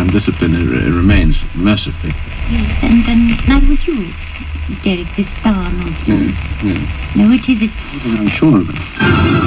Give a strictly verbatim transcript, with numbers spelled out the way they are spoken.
undisciplined it, it remains, mercifully. Yes, and, and now would you, Derek, this star nonsense? Yes, yes. Now, which is it? I'm sure of it.